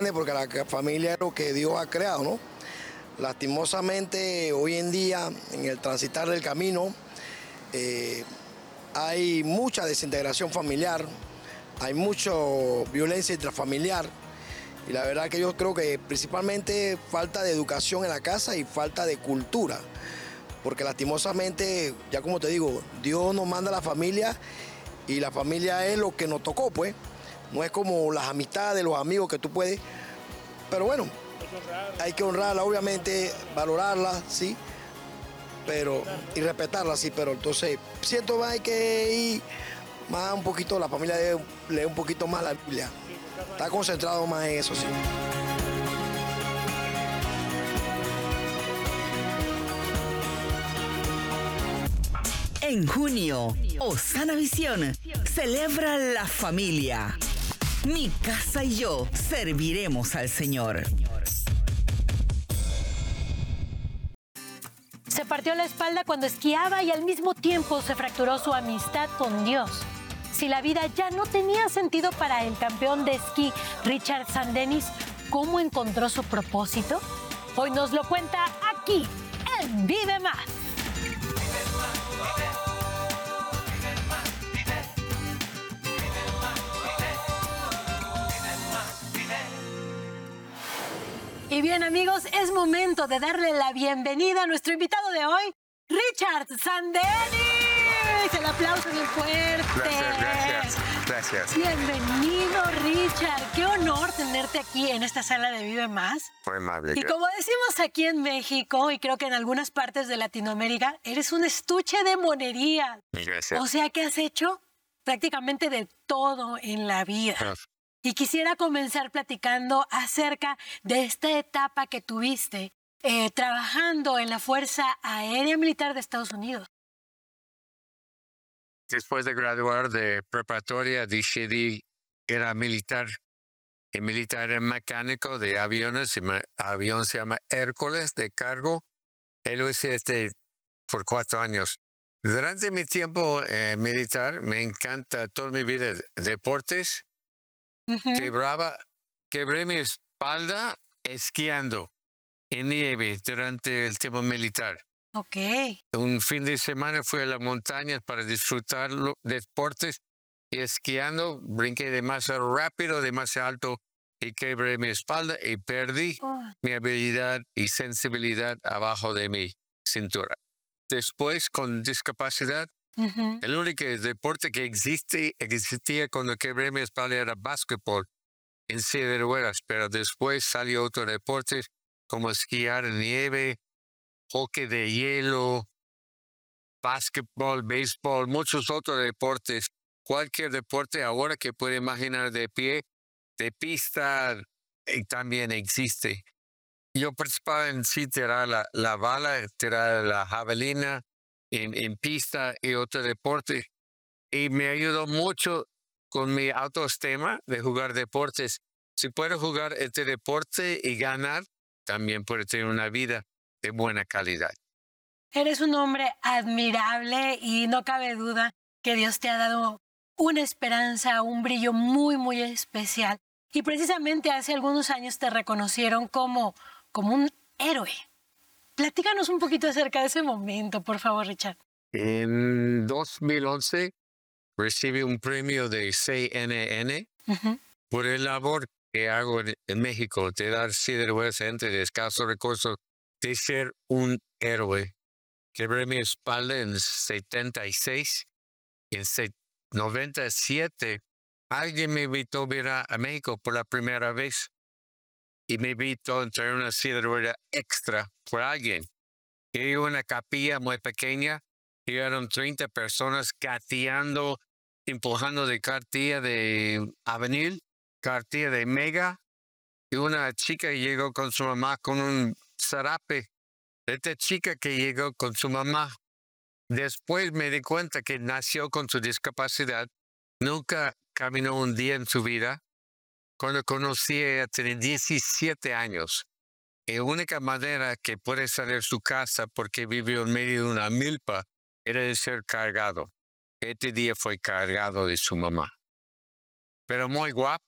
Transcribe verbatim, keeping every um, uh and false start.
grande porque la ca- familia es lo que Dios ha creado, ¿no? Lastimosamente, hoy en día, en el transitar del camino, eh, hay mucha desintegración familiar, hay mucha violencia intrafamiliar y la verdad que yo creo que principalmente falta de educación en la casa y falta de cultura, porque lastimosamente, ya como te digo, Dios nos manda a la familia y la familia es lo que nos tocó, pues. No es como las amistades, los amigos que tú puedes, pero bueno, hay que honrarla, obviamente, valorarla, sí, pero y respetarla, sí, pero entonces siento más hay que ir más un poquito, la familia debe leer un poquito más la Biblia. Está concentrado más en eso, sí. En junio, Osana Visión celebra la familia. Mi casa y yo serviremos al Señor. Se partió la espalda cuando esquiaba y al mismo tiempo se fracturó su amistad con Dios. Si la vida ya no tenía sentido para el campeón de esquí Richard Sandenis, ¿cómo encontró su propósito? Hoy nos lo cuenta aquí en Vive Más. Y bien, amigos, es momento de darle la bienvenida a nuestro invitado de hoy, Richard Sandenis. El aplauso bien fuerte. Gracias, gracias, gracias. Bienvenido, Richard. Qué honor tenerte aquí en esta sala de Vive Más. Fue amable. Y como decimos aquí en México, y creo que en algunas partes de Latinoamérica, eres un estuche de monería. Gracias. O sea que has hecho prácticamente de todo en la vida. Ah. Y quisiera comenzar platicando acerca de esta etapa que tuviste eh, trabajando en la Fuerza Aérea Militar de Estados Unidos. Después de graduar de preparatoria, decidí ir a militar. El militar era mecánico de aviones. El avión se llama Hércules de cargo. Él lo hice este por cuatro años. Durante mi tiempo eh, militar, me encanta toda mi vida deportes. Uh-huh. Quebraba, quebré mi espalda esquiando en nieve durante el tiempo militar. Ok. Un fin de semana fui a la montaña para disfrutar los deportes y esquiando brinqué demasiado rápido, demasiado alto y quebré mi espalda y perdí Oh. mi habilidad y sensibilidad abajo de mi cintura. Después, con discapacidad, Uh-huh. el único deporte que existe, existía cuando quebré mi espalda era básquetbol en silla de ruedas, pero después salió otro deporte como esquiar en nieve, hockey de hielo, básquetbol, béisbol, muchos otros deportes. Cualquier deporte ahora que puede imaginar de pie, de pista, y también existe. Yo participaba en sí tirar la, la bala, tirar la javelina en, en pista y otro deporte. Y me ayudó mucho con mi autoestima de jugar deportes. Si puedo jugar este deporte y ganar, también puedo tener una vida de buena calidad. Eres un hombre admirable y no cabe duda que Dios te ha dado una esperanza, un brillo muy, muy especial. Y precisamente hace algunos años te reconocieron como, como un héroe. Platícanos un poquito acerca de ese momento, por favor, Richard. En dos mil once recibí un premio de C N N Uh-huh. por el labor que hago en, en México, de dar silla de ruedas a gente de escasos recursos, de ser un héroe. Quebré mi espalda en setenta y seis y en noventa y siete alguien me invitó a ir a, a México por la primera vez y me invitó a entrar en una silla de ruedas extra por alguien. Y hay una capilla muy pequeña y eran treinta personas gateando, empujando de cartilla de Avenil, cartilla de Mega, y una chica llegó con su mamá con un zarape. Esta chica que llegó con su mamá, después me di cuenta que nació con su discapacidad, nunca caminó un día en su vida. Cuando conocí a ella tenía diecisiete años. Y la única manera que puede salir de su casa porque vivió en medio de una milpa era de ser cargado. Este día fue cargado de su mamá. Pero muy guapa,